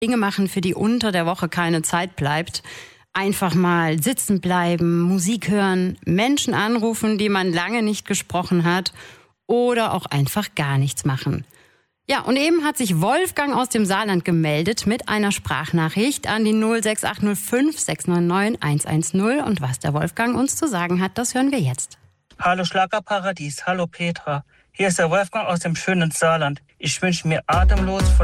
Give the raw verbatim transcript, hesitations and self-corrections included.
Dinge machen, für die unter der Woche keine Zeit bleibt. Einfach mal sitzen bleiben, Musik hören, Menschen anrufen, die man lange nicht gesprochen hat, oder auch einfach gar nichts machen. Ja, und eben hat sich Wolfgang aus dem Saarland gemeldet mit einer Sprachnachricht an die null sechs acht null fünf sechs neun neun eins eins null. Und was der Wolfgang uns zu sagen hat, das hören wir jetzt. Hallo Schlagerparadies, hallo Petra. Hier ist der Wolfgang aus dem schönen Saarland. Ich wünsche mir atemlos von